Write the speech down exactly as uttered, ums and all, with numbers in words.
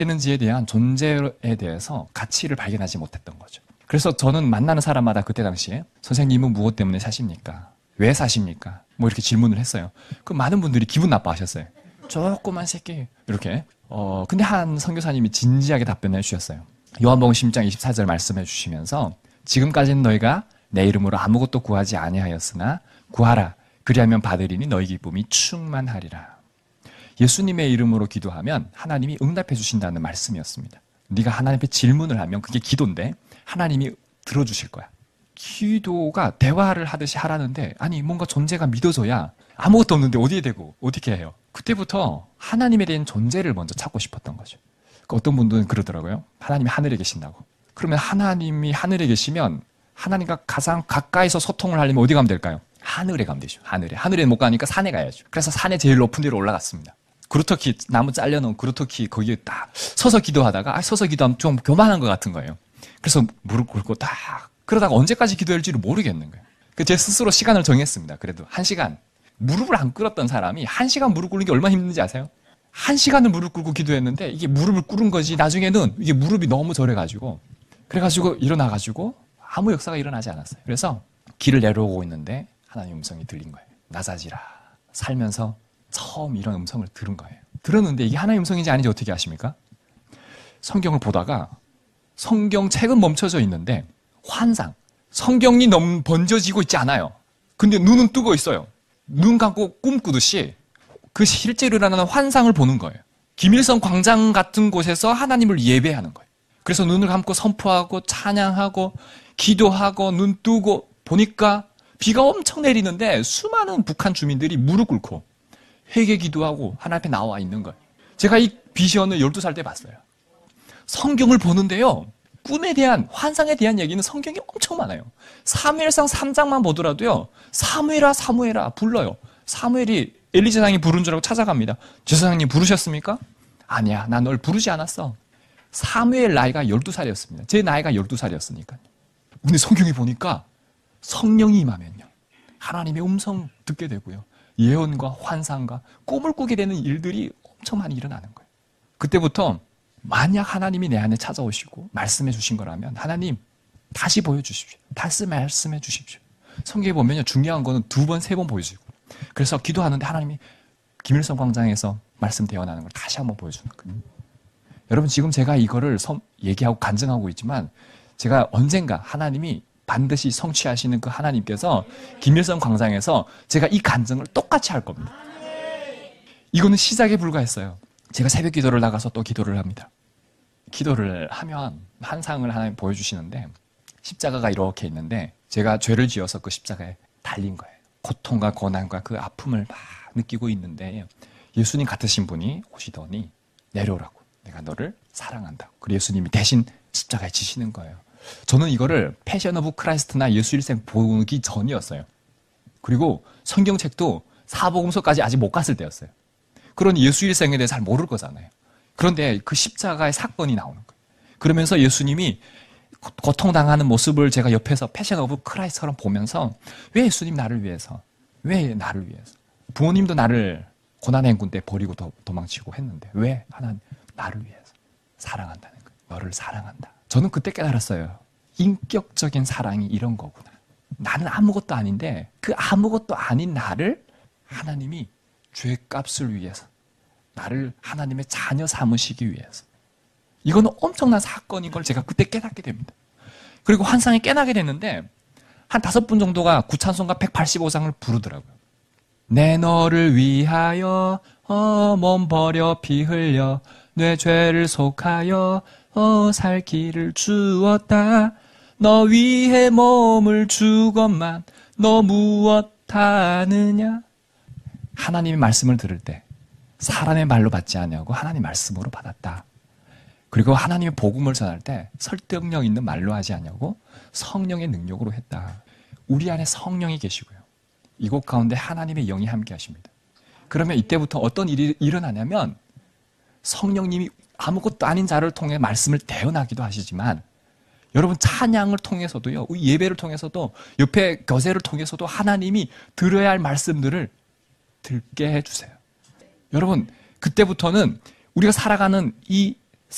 있는지에 대한 존재에 대해서 가치를 발견하지 못했던 거죠. 그래서 저는 만나는 사람마다 그때 당시에 선생님은 무엇 때문에 사십니까? 왜 사십니까? 뭐 이렇게 질문을 했어요. 그 많은 분들이 기분 나빠하셨어요. 조그만 새끼 이렇게. 어 근데 한 선교사님이 진지하게 답변해 주셨어요. 요한복음 십 장 이십사 절 말씀해 주시면서 지금까지는 너희가 내 이름으로 아무것도 구하지 아니하였으나 구하라. 그리하면 받으리니 너희 기쁨이 충만하리라. 예수님의 이름으로 기도하면 하나님이 응답해 주신다는 말씀이었습니다. 네가 하나님 앞에 질문을 하면 그게 기도인데 하나님이 들어주실 거야. 기도가 대화를 하듯이 하라는데 아니 뭔가 존재가 믿어져야 아무것도 없는데 어디에 대고 어떻게 해요? 그때부터 하나님에 대한 존재를 먼저 찾고 싶었던 거죠. 그러니까 어떤 분들은 그러더라고요. 하나님이 하늘에 계신다고. 그러면 하나님이 하늘에 계시면 하나님과 가장 가까이서 소통을 하려면 어디 가면 될까요? 하늘에 가면 되죠. 하늘에. 하늘에 못 가니까 산에 가야죠. 그래서 산에 제일 높은 데로 올라갔습니다. 그루터키, 나무 잘려놓은 그루터키 거기에 딱 서서 기도하다가 아, 서서 기도하면 좀 교만한 것 같은 거예요. 그래서 무릎 꿇고 딱 그러다가 언제까지 기도할지를 모르겠는 거예요. 제 스스로 시간을 정했습니다. 그래도 한 시간. 무릎을 안 꿇었던 사람이 한 시간 무릎 꿇는 게 얼마나 힘든지 아세요? 한 시간을 무릎 꿇고 기도했는데 이게 무릎을 꿇은 거지 나중에는 이게 무릎이 너무 저려가지고 그래가지고 일어나가지고 아무 역사가 일어나지 않았어요. 그래서 길을 내려오고 있는데 하나님 음성이 들린 거예요. 나사지라. 살면서 처음 이런 음성을 들은 거예요. 들었는데 이게 하나님 음성인지 아닌지 어떻게 아십니까? 성경을 보다가 성경 책은 멈춰져 있는데 환상, 성경이 너무 번져지고 있지 않아요. 근데 눈은 뜨고 있어요. 눈 감고 꿈꾸듯이 그 실제로 일어나는 환상을 보는 거예요. 김일성 광장 같은 곳에서 하나님을 예배하는 거예요. 그래서 눈을 감고 선포하고 찬양하고 기도하고 눈 뜨고 보니까 비가 엄청 내리는데 수많은 북한 주민들이 무릎 꿇고 회개 기도하고 하나님 앞에 나와 있는 거예요. 제가 이 비전을 열두 살 때 봤어요. 성경을 보는데요. 꿈에 대한, 환상에 대한 얘기는 성경이 엄청 많아요. 사무엘상 삼 장만 보더라도요. 사무엘아 사무엘아 불러요. 사무엘이 엘리 제사장이 부른 줄 알고 찾아갑니다. 제사장님 부르셨습니까? 아니야. 나 널 부르지 않았어. 사무엘 나이가 열두 살이었습니다. 제 나이가 열두 살이었으니까요. 근데 성경에 보니까 성령이 임하면요. 하나님의 음성 듣게 되고요. 예언과 환상과 꿈을 꾸게 되는 일들이 엄청 많이 일어나는 거예요. 그때부터 만약 하나님이 내 안에 찾아오시고 말씀해 주신 거라면 하나님 다시 보여주십시오. 다시 말씀해 주십시오. 성경에 보면요. 중요한 거는 두 번, 세 번 보여주고 그래서 기도하는데 하나님이 김일성 광장에서 말씀 대언하는 걸 다시 한번 보여주는 거예요. 여러분 지금 제가 이거를 선, 얘기하고 간증하고 있지만 제가 언젠가 하나님이 반드시 성취하시는 그 하나님께서 김일성 광장에서 제가 이 간증을 똑같이 할 겁니다. 이거는 시작에 불과했어요. 제가 새벽 기도를 나가서 또 기도를 합니다. 기도를 하면 환상을 하나님 보여주시는데 십자가가 이렇게 있는데 제가 죄를 지어서 그 십자가에 달린 거예요. 고통과 고난과 그 아픔을 막 느끼고 있는데 예수님 같으신 분이 오시더니 내려오라고. 내가 너를 사랑한다고. 그리고 예수님이 대신 십자가에 지시는 거예요. 저는 이거를 패션 오브 크라이스트나 예수 일생 보기 전이었어요. 그리고 성경책도 사복음서까지 아직 못 갔을 때였어요. 그러니 예수 일생에 대해 잘 모를 거잖아요. 그런데 그 십자가의 사건이 나오는 거예요. 그러면서 예수님이 고통당하는 모습을 제가 옆에서 패션 오브 크라이스트처럼 보면서 왜 예수님 나를 위해서, 왜 나를 위해서. 부모님도 나를 고난의 행군 때 버리고 도, 도망치고 했는데 왜 하나님 나를 위해서 사랑한다는 거예요. 너를 사랑한다. 저는 그때 깨달았어요. 인격적인 사랑이 이런 거구나. 나는 아무것도 아닌데 그 아무것도 아닌 나를 하나님이 죄값을 위해서 나를 하나님의 자녀 삼으시기 위해서 이거는 엄청난 사건인 걸 제가 그때 깨닫게 됩니다. 그리고 환상에 깨닫게 됐는데 한 다섯 분 정도가 구찬송가 백팔십오 장을 부르더라고요. 내 너를 위하여 어, 몸 버려 피 흘려 내 죄를 속하여 어, 살 길을 주었다. 너 위해 몸을 주건만 너 무엇 하느냐. 하나님의 말씀을 들을 때 사람의 말로 받지 않냐고 하나님 말씀으로 받았다. 그리고 하나님의 복음을 전할 때 설득력 있는 말로 하지 않냐고 성령의 능력으로 했다. 우리 안에 성령이 계시고요. 이곳 가운데 하나님의 영이 함께 하십니다. 그러면 이때부터 어떤 일이 일어나냐면 성령님이 아무것도 아닌 자를 통해 말씀을 대언하기도 하시지만 여러분 찬양을 통해서도요. 예배를 통해서도 옆에 교제를 통해서도 하나님이 들어야 할 말씀들을 듣게 해주세요. 여러분 그때부터는 우리가 살아가는 이